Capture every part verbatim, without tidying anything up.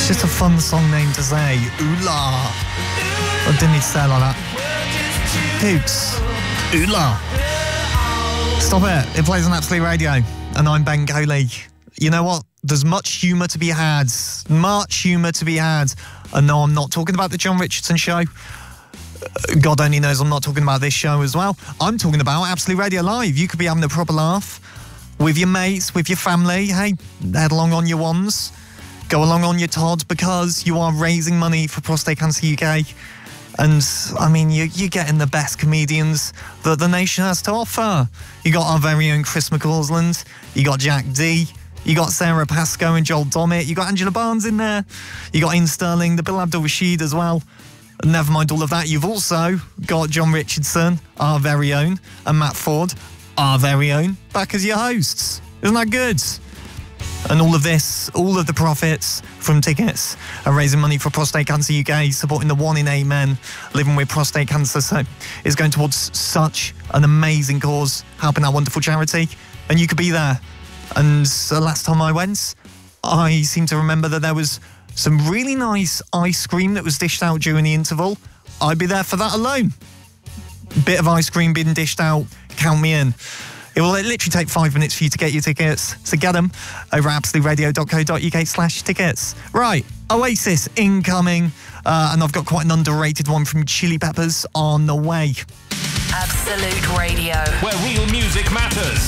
It's just a fun song name to say. Ooh la. I didn't need to say it like that. Hooks. Ooh la. Stop it. It plays on Absolute Radio. And I'm Ben Coley. You know what? There's much humour to be had. Much humour to be had. And no, I'm not talking about the John Richardson show. God only knows I'm not talking about this show as well. I'm talking about Absolute Radio Live. You could be having a proper laugh with your mates, with your family. Hey, head along on your ones. Go along on your Todd, because you are raising money for Prostate Cancer U K. And, I mean, you, you're getting the best comedians that the nation has to offer. You got our very own Chris McCausland. You got Jack D. You got Sarah Pascoe and Joel Dommett. You got Angela Barnes in there. You got Ian Sterling, the Bill Abdul-Rashid as well. Never mind all of that, you've also got John Richardson, our very own, and Matt Ford, our very own, back as your hosts. Isn't that good? And all of this, all of the profits from tickets are raising money for Prostate Cancer U K, supporting the one in eight men living with prostate cancer. So it's going towards such an amazing cause, helping our wonderful charity. And you could be there. And the last time I went, I seem to remember that there was some really nice ice cream that was dished out during the interval. I'd be there for that alone. Bit of ice cream being dished out, count me in. It will literally take five minutes for you to get your tickets. So get them over at absoluteradio.co.uk slash tickets. Right, Oasis incoming. Uh, and I've got quite an underrated one from Chili Peppers on the way. Absolute Radio, where real music matters.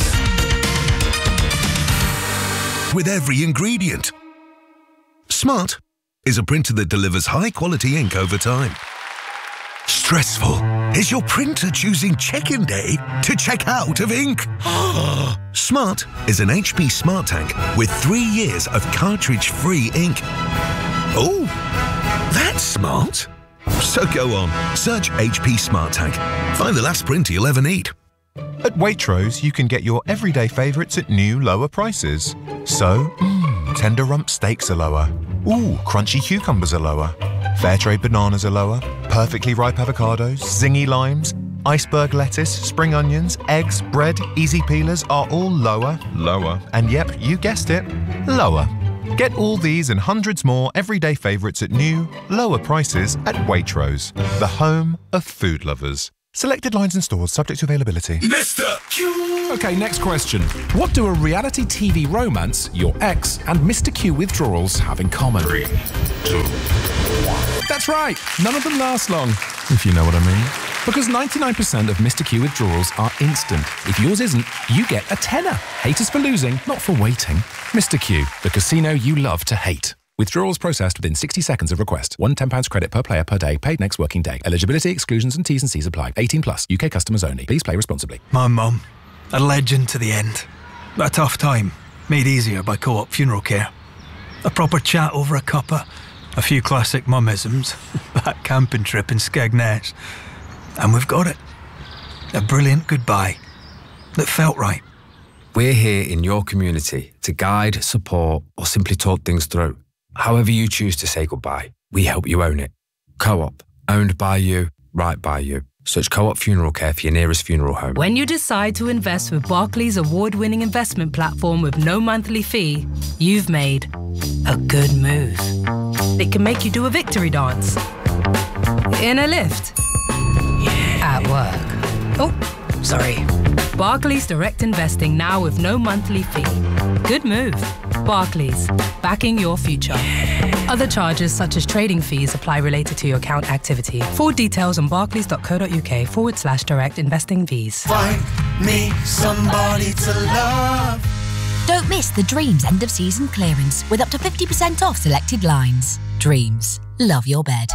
With every ingredient. Smart is a printer that delivers high-quality ink over time. Stressful is your printer choosing check-in day to check out of ink. Smart is an H P Smart Tank with three years of cartridge-free ink. Oh, that's smart. So go on, search H P Smart Tank. Find the last printer you'll ever need. At Waitrose, you can get your everyday favourites at new, lower prices. So, mmm, tender rump steaks are lower. Ooh, crunchy cucumbers are lower. Fairtrade bananas are lower. Perfectly ripe avocados, zingy limes, iceberg lettuce, spring onions, eggs, bread, easy peelers are all lower, lower, and yep, you guessed it, lower. Get all these and hundreds more everyday favourites at new, lower prices at Waitrose, the home of food lovers. Selected lines and stores subject to availability. Mister Q! Okay, next question. What do a reality T V romance, your ex, and Mister Q withdrawals have in common? Three, two, one. That's right. None of them last long, if you know what I mean. Because ninety-nine percent of Mister Q withdrawals are instant. If yours isn't, you get a tenner. Hate us for losing, not for waiting. Mister Q, the casino you love to hate. Withdrawals processed within sixty seconds of request. One ten pounds credit per player per day, paid next working day. Eligibility, exclusions and T's and C's apply. eighteen plus, U K customers only. Please play responsibly. My mum, a legend to the end. A tough time, made easier by Co-op Funeral Care. A proper chat over a cuppa, a few classic mummisms, that camping trip in Skegness. And we've got it. A brilliant goodbye that felt right. We're here in your community to guide, support, or simply talk things through. However you choose to say goodbye, we help you own it. Co-op, owned by you, right by you. Search Co-op Funeral Care for your nearest funeral home. When you decide to invest with Barclays award-winning investment platform with no monthly fee, you've made a good move. It can make you do a victory dance. In a lift. Yeah. At work. Oh, sorry. Barclays Direct Investing now with no monthly fee. Good move. Barclays, backing your future. Other charges such as trading fees apply related to your account activity. Full details on barclays.co.uk forward slash direct investing fees. Find me somebody to love. Don't miss the Dreams end of season clearance with up to fifty percent off selected lines. Dreams, love your bed.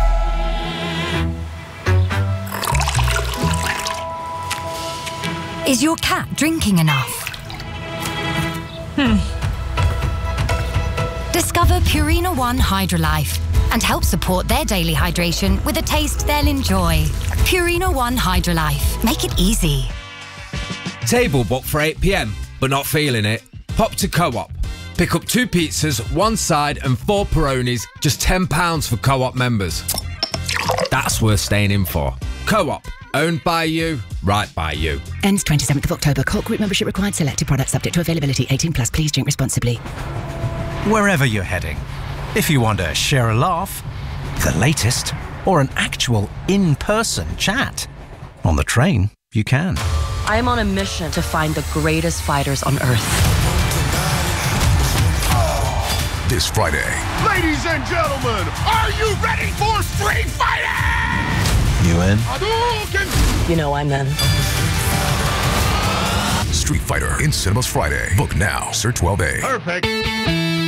Is your cat drinking enough? Hmm. Discover Purina One Hydrolife and help support their daily hydration with a taste they'll enjoy. Purina One Hydrolife. Make it easy. Table booked for eight p m, but not feeling it? Pop to Co-op. Pick up two pizzas, one side and four Peronis, just ten pounds for Co-op members. That's worth staying in for. Co-op. Owned by you, right by you. Ends twenty-seventh of October. Colt Group membership required. Selected products subject to availability. eighteen plus. Please drink responsibly. Wherever you're heading, If you want to share a laugh, the latest, or an actual in-person chat, on the train, you can. I am on a mission to find the greatest fighters on Earth. This Friday. Ladies and gentlemen, are you ready for Street Fighting? You in? You know I'm in. Street Fighter in cinemas Friday. Book now, Sir twelve A. Perfect.